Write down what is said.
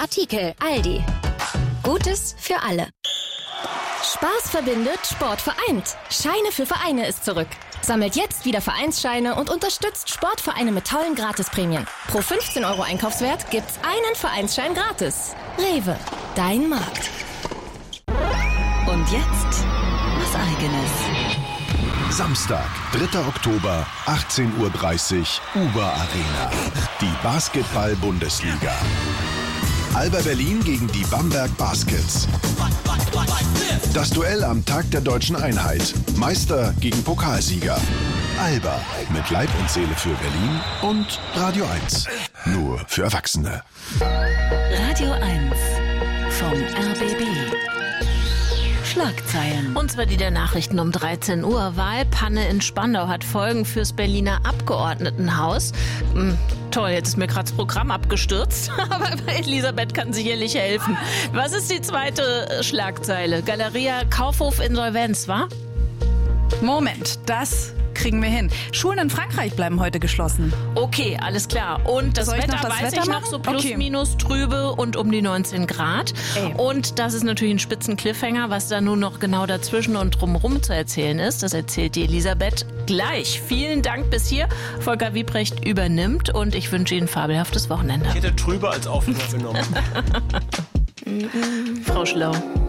Artikel. Aldi. Gutes für alle. Spaß verbindet, Sport vereint. Scheine für Vereine ist zurück. Sammelt jetzt wieder Vereinsscheine und unterstützt Sportvereine mit tollen Gratisprämien. Pro 15 € Einkaufswert gibt's einen Vereinsschein gratis. Rewe, dein Markt. Und jetzt was Eigenes. Samstag, 3. Oktober, 18:30 Uhr, Uber Arena. Die Basketball-Bundesliga. Alba Berlin gegen die Bamberg Baskets. Das Duell am Tag der deutschen Einheit. Meister gegen Pokalsieger. Alba mit Leib und Seele für Berlin und Radio 1. Nur für Erwachsene. Radio 1 vom RBB. Schlagzeilen. Und zwar die der Nachrichten um 13 Uhr. Wahlpanne in Spandau hat Folgen fürs Berliner Abgeordnetenhaus. Toll, jetzt ist mir gerade das Programm abgestürzt. Aber Elisabeth kann sicherlich helfen. Was ist die zweite Schlagzeile? Galeria Kaufhof Insolvenz, wa? Moment, das kriegen wir hin. Schulen in Frankreich bleiben heute geschlossen. Okay, alles klar. Und das Wetter weiß ich noch, so plus minus trübe und um die 19 Grad. Und das ist natürlich ein Spitzen-Cliffhanger, was da nun noch genau dazwischen und drumherum zu erzählen ist. Das erzählt die Elisabeth gleich. Vielen Dank bis hier. Volker Wiebrecht übernimmt und ich wünsche Ihnen ein fabelhaftes Wochenende. Ich hätte trübe als Aufhänger genommen. Frau Schlau.